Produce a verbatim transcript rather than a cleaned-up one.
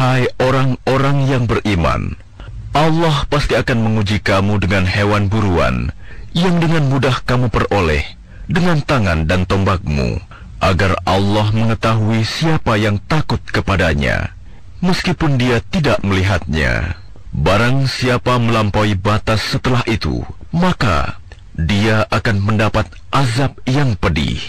Hai orang-orang yang beriman, Allah pasti akan menguji kamu dengan hewan buruan yang dengan mudah kamu peroleh dengan tangan dan tombakmu, agar Allah mengetahui siapa yang takut kepadanya, meskipun dia tidak melihatnya. Barang siapa melampaui batas setelah itu, maka dia akan mendapat azab yang pedih.